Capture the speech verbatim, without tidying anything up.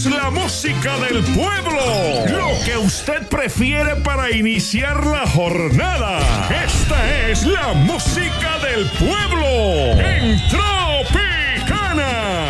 La música del pueblo, lo que usted prefiere para iniciar la jornada. Esta es la música del pueblo. Entra